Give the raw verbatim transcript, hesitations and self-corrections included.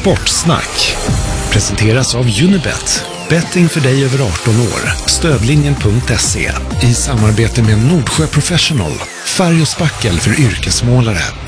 Sportsnack presenteras av Unibet. Betting för dig över arton år. Stödlinjen punkt se i samarbete med Nordsjö Professional. Färg och spackel för yrkesmålare.